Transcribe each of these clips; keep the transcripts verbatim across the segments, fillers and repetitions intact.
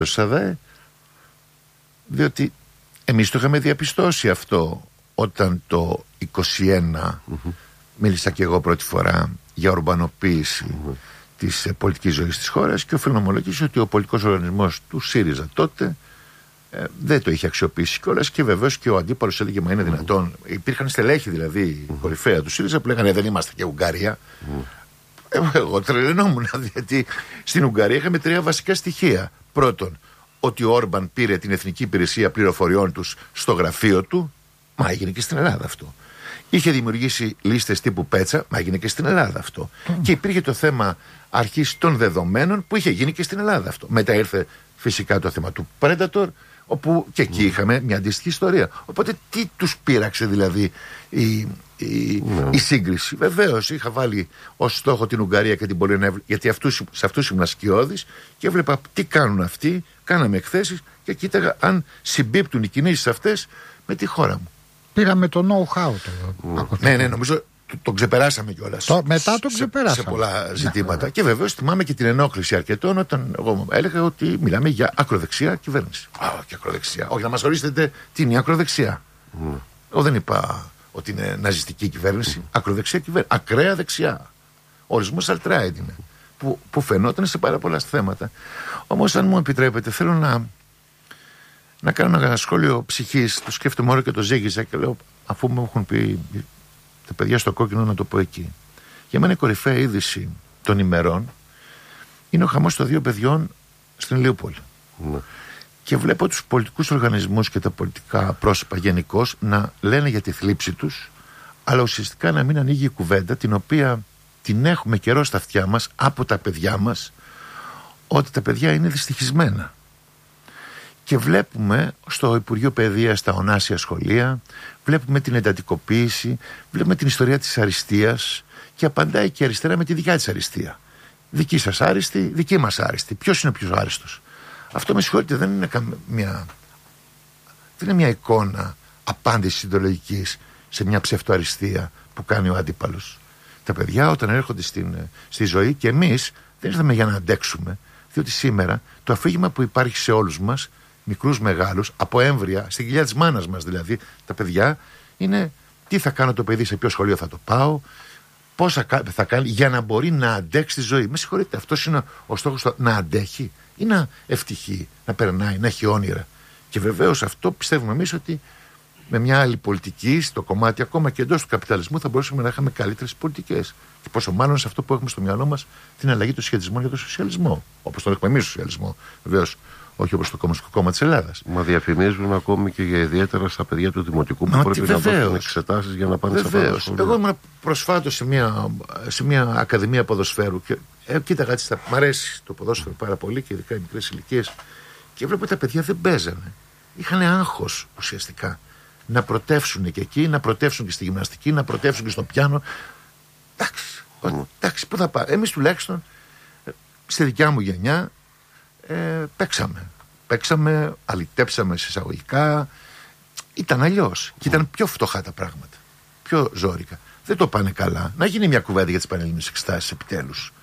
ΣΑΔΑΕ, διότι εμείς το είχαμε διαπιστώσει αυτό όταν το είκοσι ένα mm-hmm. μίλησα και εγώ πρώτη φορά για ορμπανοποίηση mm-hmm. της ε, πολιτικής ζωής της χώρας, και οφείλω να ομολογήσω ότι ο πολιτικός οργανισμός του ΣΥΡΙΖΑ τότε ε, δεν το είχε αξιοποιήσει κιόλας, και βεβαίως και ο αντίπαλος έλεγε μα είναι mm-hmm. δυνατόν. Υπήρχαν στελέχη δηλαδή mm-hmm. κορυφαία του ΣΥΡΙΖΑ που λέγανε δεν είμαστε και Ουγγαρία. Mm-hmm. Εγώ τρελαινόμουν, γιατί στην Ουγγαρία είχαμε τρία βασικά στοιχεία. Πρώτον, ότι ο Όρμπαν πήρε την Εθνική Υπηρεσία Πληροφοριών τους στο γραφείο του, μα έγινε και στην Ελλάδα αυτό. Είχε δημιουργήσει λίστες τύπου Πέτσα, μα έγινε και στην Ελλάδα αυτό. Mm. Και υπήρχε το θέμα αρχής των δεδομένων που είχε γίνει και στην Ελλάδα αυτό. Μετά ήρθε φυσικά το θέμα του Predator, όπου και εκεί mm. είχαμε μια αντίστοιχη ιστορία. Οπότε τι τους πείραξε δηλαδή η, η, mm. η σύγκριση. Βεβαίως είχα βάλει ως στόχο την Ουγγαρία και την Πολωνία, γιατί αυτούς, σε αυτούς ήμουν σκιώδης και έβλεπα τι κάνουν αυτοί. Κάναμε εκθέσεις και κοίταγα αν συμπίπτουν οι κινήσεις αυτές με τη χώρα μου. Πήραμε το know-how το. Mm. Ναι, ναι, νομίζω το, το ξεπεράσαμε κιόλας. Το, μετά το ξεπεράσαμε. Σε, σε πολλά ζητήματα. Ναι. Και βεβαίως θυμάμαι και την ενόχληση αρκετών όταν εγώ έλεγα ότι μιλάμε για ακροδεξιά κυβέρνηση. Α, και ακροδεξιά. Όχι, να μας ορίσετε τι είναι η ακροδεξιά. Mm. Εγώ δεν είπα ότι είναι ναζιστική κυβέρνηση. Mm. Ακροδεξιά κυβέρνηση. Ακραία δεξιά. Ο ορισμός alt-right είναι. Που, που φαινόταν σε πάρα πολλά θέματα. Όμως, αν μου επιτρέπετε, θέλω να, να κάνω ένα σχόλιο ψυχής. Το σκέφτομαι όλο και το ζήγησα και λέω, αφού μου έχουν πει τα παιδιά στο κόκκινο, να το πω εκεί. Για μένα η κορυφαία είδηση των ημερών είναι ο χαμός των δύο παιδιών στην Ηλιούπολη. Mm. Και βλέπω τους πολιτικούς οργανισμούς και τα πολιτικά πρόσωπα γενικώς να λένε για τη θλίψη τους, αλλά ουσιαστικά να μην ανοίγει η κουβέντα, την οποία την έχουμε καιρό στα αυτιά μας από τα παιδιά μας, ότι τα παιδιά είναι δυστυχισμένα. Και βλέπουμε στο Υπουργείο Παιδείας, στα ονάσια σχολεία, βλέπουμε την εντατικοποίηση, βλέπουμε την ιστορία της αριστείας, και απαντάει και η αριστερά με τη δικιά της αριστεία. Δική σας άριστη, δική μας άριστη. Ποιος είναι ο πιο άριστος? Αυτό, με συγχωρείτε, δεν είναι μια, δεν είναι μια εικόνα απάντησης ιδεολογικής σε μια ψευτοαριστεία που κάνει ο αντίπαλος. Τα παιδιά όταν έρχονται στην, στη ζωή, και εμείς δεν ήρθαμε για να αντέξουμε, διότι σήμερα το αφήγημα που υπάρχει σε όλους μας, μικρούς μεγάλους, από έμβρια, στην κοιλιά της μάνας μας δηλαδή, τα παιδιά, είναι τι θα κάνω το παιδί, σε ποιο σχολείο θα το πάω, πώς θα κάνει, για να μπορεί να αντέξει τη ζωή. Με συγχωρείτε, αυτός είναι ο στόχος, να αντέχει ή να ευτυχεί, να περνάει, να έχει όνειρα. Και βεβαίως αυτό πιστεύουμε εμείς ότι με μια άλλη πολιτική, στο κομμάτι ακόμα και εντός του καπιταλισμού, θα μπορούσαμε να είχαμε καλύτερες πολιτικές. Και πόσο μάλλον σε αυτό που έχουμε στο μυαλό μας, την αλλαγή των σχετισμών για τον σοσιαλισμό. Όπως τον έχουμε εμείς σοσιαλισμό. Βεβαίως, όχι όπως το Κομμουνιστικό Κόμμα της Ελλάδας. Μα διαφημίζουν ακόμη και για ιδιαίτερα στα παιδιά του Δημοτικού που Μα πρέπει να δώσουν εξετάσεις για να πάνε σε αυτά τα σχολεία. Εγώ ήμουν προσφάτως σε μια, σε μια ακαδημία ποδοσφαίρου και ε, κοίταγα έτσι, μ' αρέσει το ποδόσφαιρο πάρα πολύ και ειδικά οι μικρές ηλικίες. Και βλέπω ότι τα παιδιά δεν παίζανε. Είχαν άγχος ουσιαστικά. Να πρωτεύσουν και εκεί, να πρωτεύσουν και στη γυμναστική, να πρωτεύσουν και στο πιάνο. Εντάξει, mm. εντάξει, πού θα πάω. Εμείς τουλάχιστον στη δικιά μου γενιά ε, παίξαμε. Παίξαμε, αλητέψαμε σε εισαγωγικά. Ήταν αλλιώς. Mm. Και ήταν πιο φτωχά τα πράγματα. Πιο ζόρικα. Δεν το πάνε καλά. Να γίνει μια κουβέντα για τις πανελλήνιες εξετάσεις επιτέλους.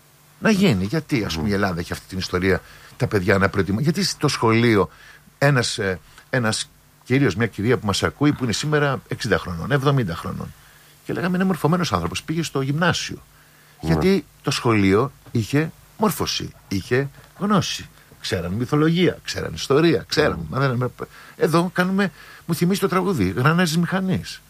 Να γίνει. Γιατί, ας πούμε, η Ελλάδα έχει αυτή την ιστορία, τα παιδιά να προετοιμάσουν. Γιατί στο σχολείο ένας, ε, ένας κυρίως μια κυρία που μας ακούει, που είναι σήμερα εξήντα χρονών, εβδομήντα χρονών, και λέγαμε είναι μορφωμένος άνθρωπος, πήγε στο γυμνάσιο. Mm. Γιατί το σχολείο είχε μόρφωση, είχε γνώση. Ξέραν μυθολογία, ξέραν ιστορία, ξέραν. Mm. Εδώ κάνουμε, μου θυμίζει το τραγούδι, γρανάζεις μηχανής.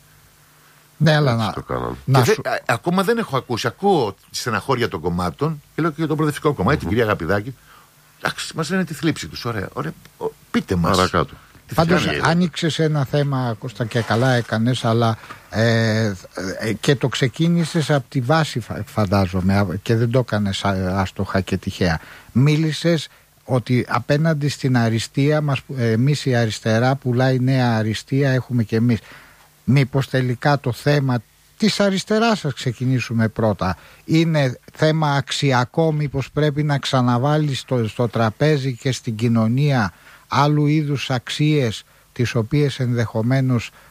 Ναι, αλλά να, να σου... δε, α, ακόμα δεν έχω ακούσει. Ακούω τη στεναχώρια των κομμάτων και λέω και για το προοδευτικό κομμάτι, mm-hmm. την κυρία Αγαπηδάκη. Εντάξει, μας λένε τη θλίψη τους. Ωραία, ωραία. Πείτε μας. Παρακάτω. Πάντως άνοιξες ένα θέμα, Κώστα, και καλά έκανες, αλλά ε, ε, και το ξεκίνησες από τη βάση, φαντάζομαι, και δεν το έκανες άστοχα και τυχαία. Μίλησες ότι απέναντι στην αριστεία μας, εμείς η αριστερά πουλάει νέα αριστεία, έχουμε και εμείς. Μήπως τελικά το θέμα της αριστεράς, σας ξεκινήσουμε πρώτα, είναι θέμα αξιακό, μήπως πρέπει να ξαναβάλει στο, στο τραπέζι και στην κοινωνία άλλου είδους αξίες, τις οποίες ενδεχομένως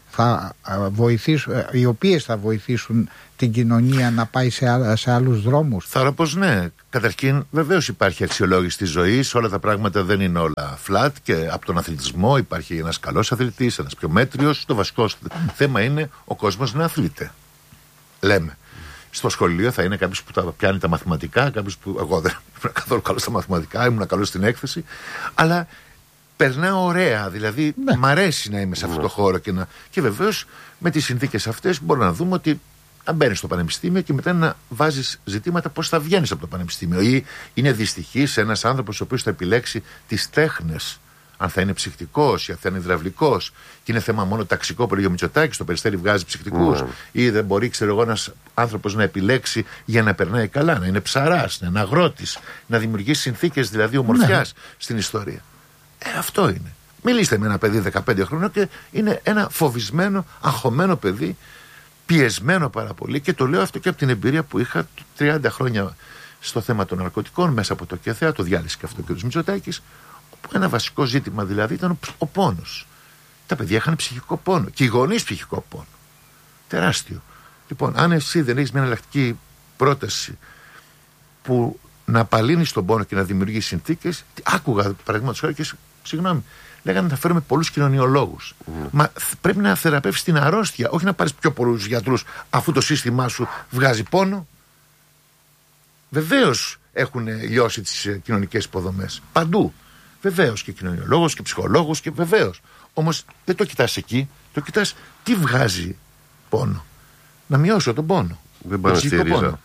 θα βοηθήσουν, οι οποίες θα βοηθήσουν την κοινωνία να πάει σε, σε άλλους δρόμους? Θεωρώ πως ναι. Καταρχήν, βεβαίως υπάρχει αξιολόγηση της ζωής. Όλα τα πράγματα δεν είναι όλα flat, και από τον αθλητισμό υπάρχει ένας καλός αθλητής, ένας πιο μέτριος. Το βασικό θέμα είναι ο κόσμος να αθλείται. Λέμε. Στο σχολείο θα είναι κάποιος που τα πιάνει τα μαθηματικά, κάποιος που. Εγώ δεν ήμουν καθόλου καλός στα μαθηματικά, ήμουν καλός στην έκθεση. Αλλά περνάω ωραία, δηλαδή ναι. Μ' αρέσει να είμαι σε αυτό το χώρο και, να... και βεβαίως με τις συνθήκες αυτές μπορούμε να δούμε ότι αν μπαίνεις στο πανεπιστήμιο και μετά να βάζεις ζητήματα πώς θα βγαίνεις από το πανεπιστήμιο, ή είναι δυστυχής ένας άνθρωπος ο οποίος θα επιλέξει τις τέχνες, αν θα είναι ψυχτικός ή αν θα είναι υδραυλικός, και είναι θέμα μόνο ταξικό που λέγει ο Μητσοτάκης, στο Περιστέρι βγάζει ψυχτικούς, mm. ή δεν μπορεί, ξέρω εγώ, ένας άνθρωπος να επιλέξει για να περνάει καλά, να είναι ψαράς, να είναι αγρότης, να δημιουργήσει συνθήκες δηλαδή ομορφιάς mm. στην ιστορία. Ε, αυτό είναι. Μιλήστε με ένα παιδί δεκαπέντε χρόνων και είναι ένα φοβισμένο, αγχωμένο παιδί, πιεσμένο πάρα πολύ, και το λέω αυτό και από την εμπειρία που είχα τριάντα χρόνια στο θέμα των ναρκωτικών μέσα από το ΚΕΘΕΑ, το διάλυσε και αυτό και ο κ. Μητσοτάκης, όπου ένα βασικό ζήτημα δηλαδή ήταν ο πόνος. Τα παιδιά είχαν ψυχικό πόνο και οι γονείς ψυχικό πόνο. Τεράστιο. Λοιπόν, αν εσύ δεν έχεις μια εναλλακτική πρόταση που να απαλύνεις τον πόνο και να δημιουργήσει συνθήκες, άκουγα παραδείγματος χάρη και συγγνώμη, λέγανε να φέρουμε πολλούς κοινωνιολόγους. Mm. Μα πρέπει να θεραπεύσεις την αρρώστια, όχι να πάρεις πιο πολλούς γιατρούς αφού το σύστημά σου βγάζει πόνο. Βεβαίως έχουν λιώσει τις κοινωνικές υποδομές. Παντού. Βεβαίως και κοινωνιολόγος και ψυχολόγος, και βεβαίως. Όμως δεν το κοιτάς εκεί, το κοιτάς τι βγάζει πόνο. Να μειώσω τον πόνο. Δεν πάει να στη ρίζα.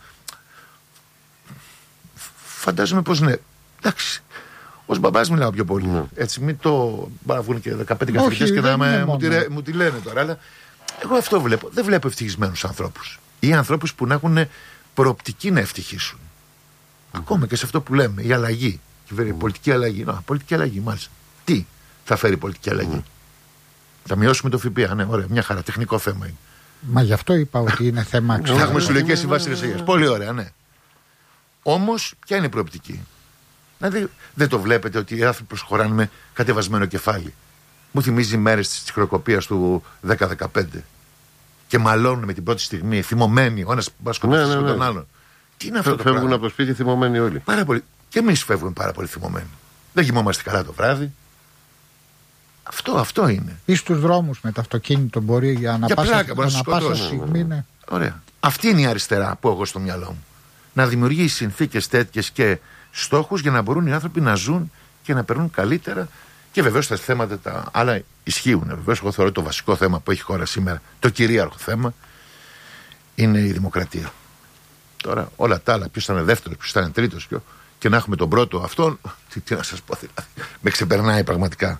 Φαντάζομαι πως ναι. Εντάξει. Ως μπαμπάς μιλάω πιο πολύ. Mm. Έτσι, μην το. Μπορεί να βγουν και δεκαπέντε καθηγητές και να με, μου, τη, μου τη λένε τώρα. Αλλά εγώ αυτό βλέπω. Δεν βλέπω ευτυχισμένους ανθρώπους. Ή ανθρώπους που να έχουν προοπτική να ευτυχήσουν. Mm. Ακόμα και σε αυτό που λέμε, η αλλαγή. Mm. Η πολιτική αλλαγή. Να, πολιτική αλλαγή, μάλιστα. Τι θα φέρει η πολιτική αλλαγή? Mm. Θα μειώσουμε το ΦΠΑ. Ναι, ωραία, μια χαρά. Τεχνικό θέμα είναι. Μα γι' αυτό είπα ότι είναι θέμα αξιών. Θα έχουμε συλλογικές συμβάσεις εργασίας. Πολύ ωραία, ναι. Όμως, ποια είναι η προοπτική? Δηλαδή, δεν το βλέπετε ότι οι άνθρωποι προσχωράνε με κατεβασμένο κεφάλι? Μου θυμίζει μέρες της χρεοκοπίας του δέκα δεκαπέντε. Και μαλώνουν με την πρώτη στιγμή, θυμωμένοι, ο ένας μπασκοτεύει ναι, ναι, ναι. τον άλλον. Τι είναι αυτό Φε, το φεύγουν πράγμα? από το σπίτι θυμωμένοι όλοι. Πάρα πολύ. Και εμείς φεύγουμε πάρα πολύ θυμωμένοι. Δεν κοιμόμαστε καλά το βράδυ. Αυτό, αυτό είναι. Ή στους δρόμους με το αυτοκίνητο μπορεί για να πάσα στιγμή. Ναι. Ωραία. Αυτή είναι η αριστερά που έχω στο μυαλό μου. Να δημιουργήσει συνθήκες τέτοιες και στόχους για να μπορούν οι άνθρωποι να ζουν και να περνούν καλύτερα. Και βεβαίως τα θέματα τα άλλα ισχύουν. Βεβαίως, εγώ θεωρώ το βασικό θέμα που έχει η χώρα σήμερα, το κυρίαρχο θέμα, είναι η δημοκρατία. Τώρα, όλα τα άλλα, ποιος θα είναι δεύτερος, ποιος θα είναι τρίτος, ποιο, και να έχουμε τον πρώτο αυτόν, τι, τι να σας πω, δηλαδή, με ξεπερνάει πραγματικά.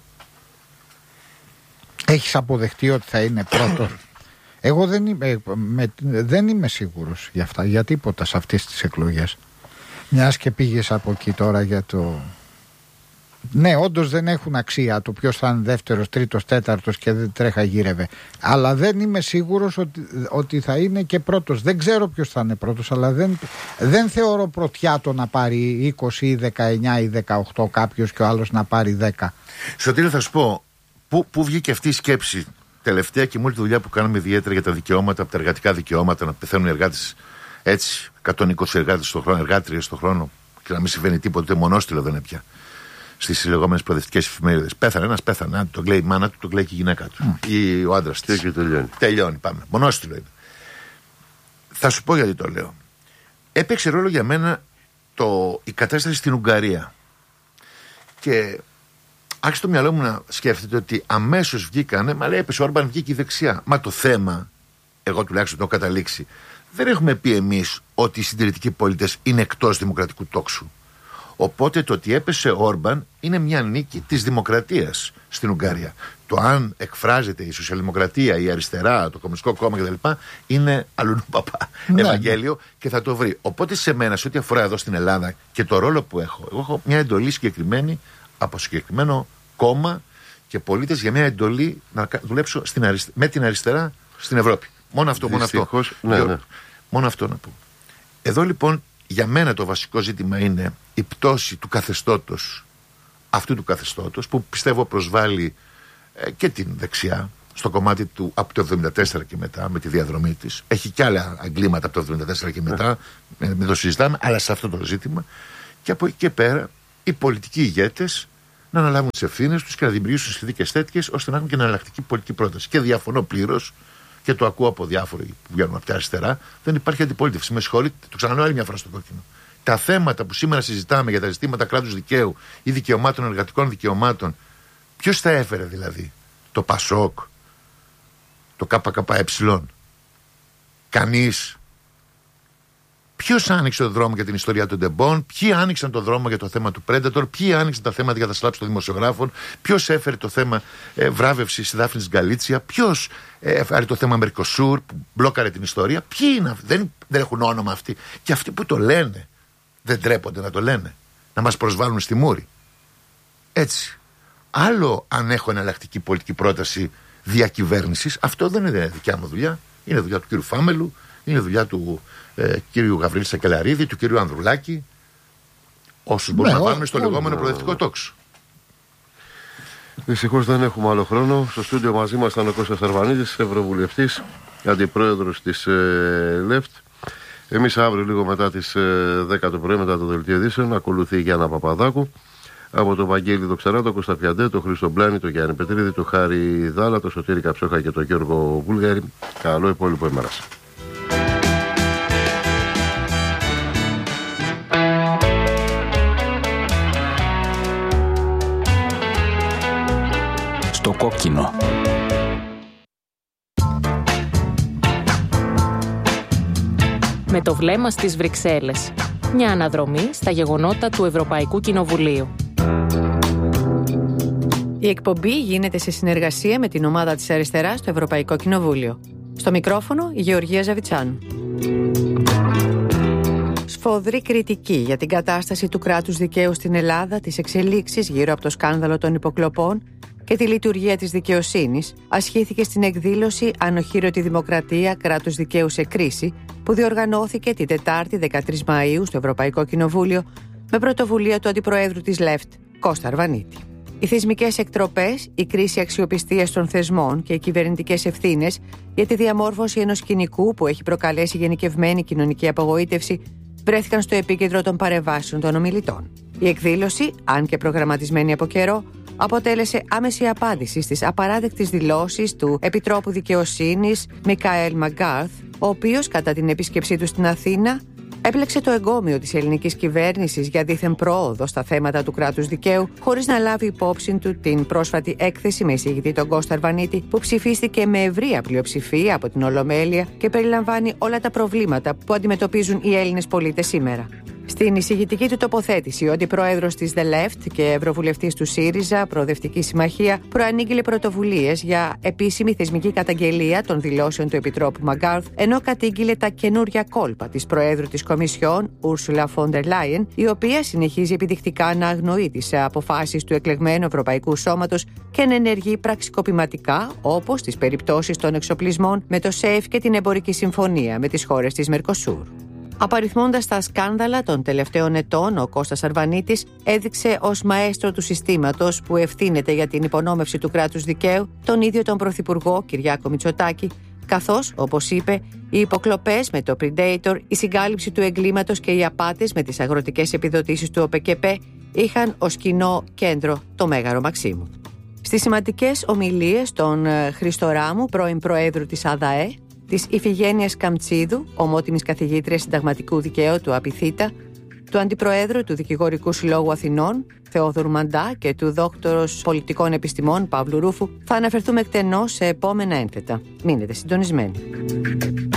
Έχεις αποδεχτεί ότι θα είναι πρώτος? Εγώ δεν είμαι, με, δεν είμαι σίγουρος για αυτά, για τίποτα σε αυτές τις εκλογές. Μιας και πήγες από εκεί τώρα για το... Ναι, όντως δεν έχουν αξία το ποιος θα είναι δεύτερος, τρίτος, τέταρτος και δεν τρέχα γύρευε. Αλλά δεν είμαι σίγουρος ότι, ότι θα είναι και πρώτος. Δεν ξέρω ποιος θα είναι πρώτος, αλλά δεν, δεν θεωρώ πρωτιά το να πάρει είκοσι ή δεκαεννιά ή δεκαοκτώ κάποιος και ο άλλος να πάρει δέκα. Σωτήρη, θα σου πω, πού, πού βγήκε αυτή η σκέψη τελευταία και με όλη τη δουλειά που κάνουμε ιδιαίτερα για τα δικαιώματα, από τα εργατικά δικαιώματα, να πεθαίνουν οι εργάτες έτσι, εκατόν είκοσι εργάτες στον χρόνο, εργάτριες στον χρόνο, και να μην συμβαίνει τίποτα, ούτε μονόστιλο δεν είναι πια. Στις λεγόμενες προοδευτικές εφημερίδες. Πέθανε ένας, πέθανε. Το κλαίει η μάνα του, το κλαίει και η γυναίκα του. Mm. Ή ο άντρας της. Και τελειώνει. Τελειώνει, πάμε. Μονόστιλο είναι. Θα σου πω γιατί το λέω. Έπαιξε ρόλο για μένα το, η κατάσταση στην Ουγγαρία. Και άρχισε το μυαλό μου να σκέφτεται ότι αμέσως βγήκανε, μα λέει έπεσε ο Όρμπαν, βγήκε η δεξιά. Μα το θέμα, εγώ τουλάχιστον το έχω καταλήξει, δεν έχουμε πει εμείς ότι οι συντηρητικοί πολίτες είναι εκτός δημοκρατικού τόξου. Οπότε το ότι έπεσε ο Όρμπαν είναι μια νίκη της δημοκρατίας στην Ουγγαρία. Το αν εκφράζεται η σοσιαλδημοκρατία, η αριστερά, το κομμουνιστικό κόμμα κτλ. Είναι αλλού παπά ναι. Ευαγγέλιο και θα το βρει. Οπότε σε μένα, σε ό,τι αφορά εδώ στην Ελλάδα και το ρόλο που έχω, εγώ έχω μια εντολή συγκεκριμένη από συγκεκριμένο κόμμα και πολίτες για μια εντολή να δουλέψω στην αριστε... με την αριστερά στην Ευρώπη. Μόνο αυτό, μόνο αυτό. Ναι, ναι. Μόνο αυτό να πω. Εδώ λοιπόν για μένα το βασικό ζήτημα είναι η πτώση του καθεστώτος, αυτού του καθεστώτος που πιστεύω προσβάλλει ε, και την δεξιά στο κομμάτι του από το εβδομήντα τέσσερα και μετά, με τη διαδρομή της. Έχει και άλλα εγκλήματα από το εβδομήντα τέσσερα και μετά, μην το συζητάμε, αλλά σε αυτό το ζήτημα. Και από εκεί και πέρα, οι πολιτικοί ηγέτες να αναλάβουν τις ευθύνες τους και να δημιουργήσουν συνθήκες τέτοιες ώστε να έχουν και εναλλακτική πολιτική πρόταση. Και διαφωνώ πλήρως και το ακούω από διάφοροι που βγαίνουν από τα αριστερά, δεν υπάρχει αντιπολίτευση. Με συγχωρείτε, το ξαναλέω άλλη μια φορά στο κόκκινο. Τα θέματα που σήμερα συζητάμε για τα ζητήματα κράτους δικαίου ή δικαιωμάτων, εργατικών δικαιωμάτων, ποιος τα έφερε δηλαδή? Το ΠΑΣΟΚ, το ΚΚΕ, κανείς? Ποιος άνοιξε τον δρόμο για την ιστορία των τεμπών, ποιοι άνοιξαν τον δρόμο για το θέμα του Predator, ποιοι άνοιξαν τα θέματα για τα σλάψη των δημοσιογράφων, ποιος έφερε το θέμα ε, βράβευση της Δάφνης Γκαλίτσια, ποιος ε, έφερε το θέμα Μερκοσούρ που μπλόκαρε την ιστορία, ποιοι είναι αυτοί? Δεν, δεν έχουν όνομα αυτοί. Και αυτοί που το λένε δεν τρέπονται να το λένε, να μας προσβάλλουν στη μούρη. Έτσι. Άλλο αν έχω εναλλακτική πολιτική πρόταση διακυβέρνησης, αυτό δεν είναι δικιά μου δουλειά. Είναι δουλειά του κύριου Φάμελου, είναι δουλειά του ε, κύριου Γαβρίλη Σακελαρίδη, του κύριου Ανδρουλάκη. Όσους μπορούμε ναι, να βάλουμε στο λεγόμενο προοδευτικό τόξο. Δυστυχώς δεν έχουμε άλλο χρόνο. Στο στούντιο μαζί μας ήταν ο Κώστας Αρβανίτης, ευρωβουλευτής, αντιπρόεδρος της ε, ΛΕΦΤ. Εμείς αύριο λίγο μετά τις ε, δέκα το πρωί, μετά το δελτίο ειδήσεων, ακολουθεί η Γιάννα Παπαδάκου. Από τον Βαγγέλη Δοξαρά, τον Κώστα Πιαντέ, τον Χρήστο Μπλάνη, τον Γιάννη Πετρίδη, τον Χάρη Δάλα, τον Σωτήρη Καψόχα και τον Γιώργο Βούλγαρη. Καλό υπόλοιπο ημέρας. Στο κόκκινο. Με το βλέμμα στις Βρυξέλλες. Μια αναδρομή στα γεγονότα του Ευρωπαϊκού Κοινοβουλίου. Η εκπομπή γίνεται σε συνεργασία με την ομάδα της αριστεράς στο Ευρωπαϊκό Κοινοβούλιο. Στο μικρόφωνο η Γεωργία Ζαβιτσάνου. Σφοδρή κριτική για την κατάσταση του κράτους δικαίου στην Ελλάδα, τις εξελίξεις γύρω από το σκάνδαλο των υποκλοπών και τη λειτουργία της δικαιοσύνης ασχήθηκε στην εκδήλωση «Ανοχήρωτη Δημοκρατία, κράτους δικαίου σε κρίση» που διοργανώθηκε την Τετάρτη δεκατρείς Μαΐου στο Ευρωπαϊκό Κοινοβούλιο με πρωτοβουλία του Αντιπροέδρου της ΛΕΦΤ, Κώστα Αρβανίτη. Οι θεσμικές εκτροπές, η κρίση αξιοπιστίας των θεσμών και οι κυβερνητικές ευθύνες για τη διαμόρφωση ενός σκηνικού που έχει προκαλέσει γενικευμένη κοινωνική απογοήτευση βρέθηκαν στο επίκεντρο των παρεμβάσεων των ομιλητών. Η εκδήλωση, αν και προγραμματισμένη από καιρό, αποτέλεσε άμεση απάντηση στις απαράδεκτες δηλώσεις του Επιτρόπου Δικαιοσύνης Μικαέλ Μαγκάρθ, ο οποίος κατά την επίσκεψή του στην Αθήνα έπλεξε το εγκόμιο της ελληνικής κυβέρνησης για δίθεν πρόοδο στα θέματα του κράτους δικαίου, χωρίς να λάβει υπόψη του την πρόσφατη έκθεση με εισηγητή τον Κώστα Αρβανίτη, που ψηφίστηκε με ευρεία πλειοψηφία από την Ολομέλεια και περιλαμβάνει όλα τα προβλήματα που αντιμετωπίζουν οι Έλληνες πολίτες σήμερα. Στην εισηγητική του τοποθέτηση, ο αντιπρόεδρος της The Left και ευρωβουλευτής του ΣΥΡΙΖΑ, Προοδευτική Συμμαχία, προανήγγειλε πρωτοβουλίες για επίσημη θεσμική καταγγελία των δηλώσεων του Επιτρόπου Μαγκάρθ, ενώ κατήγγειλε τα καινούρια κόλπα της Προέδρου της Κομισιόν, Ursula von der Leyen, η οποία συνεχίζει επιδεικτικά να αγνοεί τις αποφάσεις του εκλεγμένου Ευρωπαϊκού Σώματος και να ενεργεί πραξικοπηματικά, όπως στις περιπτώσεις των εξοπλισμών με το ΣΕΦ και την εμπορική συμφωνία με τις χώρες της Μερκοσούρ. Απαριθμώντας τα σκάνδαλα των τελευταίων ετών, ο Κώστας Αρβανίτης έδειξε ως μαέστρο του συστήματος που ευθύνεται για την υπονόμευση του κράτους δικαίου τον ίδιο τον Πρωθυπουργό Κυριάκο Μητσοτάκη, καθώς, όπως είπε, οι υποκλοπές με το Predator, η συγκάλυψη του εγκλήματος και οι απάτες με τις αγροτικές επιδοτήσεις του ΟΠΕΚΕΠΕ είχαν ως κοινό κέντρο το Μέγαρο Μαξίμου. Στις σημαντικές ομιλίες των Χρήστο Ράμου, πρώην Προέδρου της ΑΔΑΕ, της Ιφηγένειας Καμτσίδου, ομότιμης καθηγήτριας συνταγματικού δικαίου του ΑΠΙΘΙΤΑ, του Αντιπροέδρου του Δικηγορικού Συλλόγου Αθηνών, Θεόδωρου Μαντά, και του Δόκτωρος Πολιτικών Επιστημών, Παύλου Ρούφου, θα αναφερθούμε εκτενώς σε επόμενα ένθετα. Μείνετε συντονισμένοι.